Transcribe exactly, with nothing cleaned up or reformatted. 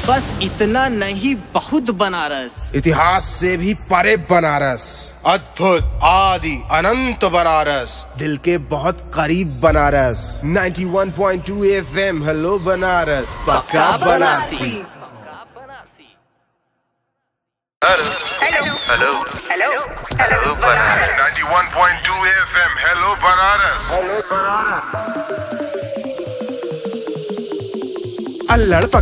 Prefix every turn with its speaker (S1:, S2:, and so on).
S1: बस इतना नहीं, बहुत बनारस।
S2: इतिहास से भी परे बनारस,
S3: अद्भुत आदि अनंत बनारस,
S2: दिल के बहुत करीब बनारस। इक्यानवे पॉइंट दो एफएम, हेलो बनारस, पक्का Banarasi.
S4: Hello hello hello hello Banaras.
S5: इक्यानवे पॉइंट दो एफएम, हेलो बनारस।
S2: अल्लड़